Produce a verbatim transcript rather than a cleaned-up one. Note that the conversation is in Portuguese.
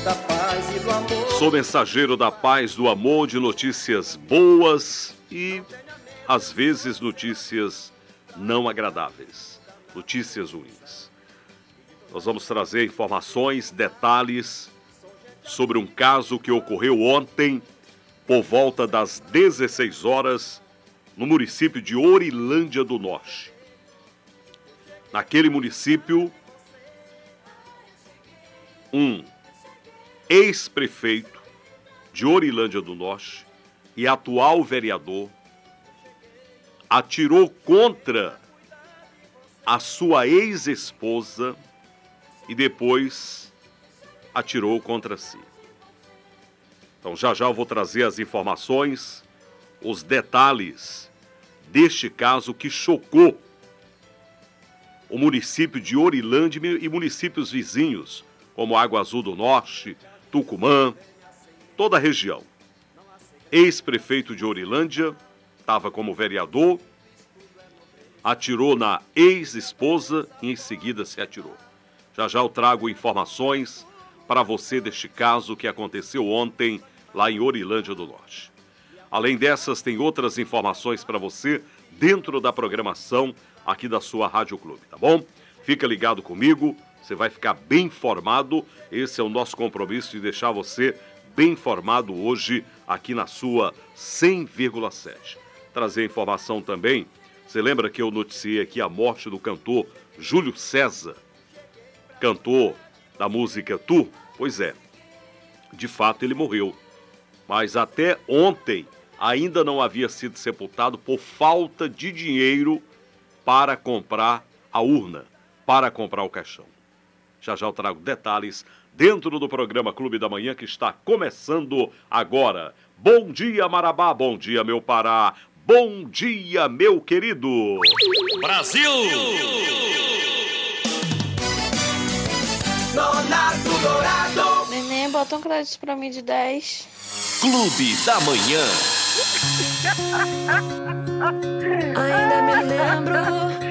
da paz e do amor. Sou mensageiro da paz, do amor, de notícias boas e, às vezes, notícias não agradáveis, notícias ruins. Nós vamos trazer informações, detalhes sobre um caso que ocorreu ontem, por volta das dezesseis horas, no município de Orilândia do Norte. Naquele município, um ex-prefeito de Orilândia do Norte e atual vereador atirou contra a sua ex-esposa e depois atirou contra si. Então já já eu vou trazer as informações, os detalhes deste caso que chocou o município de Orilândia e municípios vizinhos, como Água Azul do Norte, Tucumã, toda a região. Ex-prefeito de Orilândia, estava como vereador, atirou na ex-esposa e em seguida se atirou. Já já eu trago informações para você deste caso que aconteceu ontem lá em Orilândia do Norte. Além dessas, tem outras informações para você dentro da programação aqui da sua Rádio Clube, tá bom? Fica ligado comigo, você vai ficar bem informado. Esse é o nosso compromisso de deixar você bem informado hoje aqui na sua cem vírgula sete. Trazer informação também, você lembra que eu noticiei aqui a morte do cantor Júlio César, cantor da música Tu? Pois é, de fato ele morreu, mas até ontem ainda não havia sido sepultado por falta de dinheiro para comprar a urna, para comprar o caixão. Já já eu trago detalhes dentro do programa Clube da Manhã que está começando agora. Bom dia, Marabá, bom dia, meu Pará, bom dia, meu querido Brasil! Nonato Dourado. Neném, bota um crédito pra mim de dez. Clube da Manhã. Ainda me lembro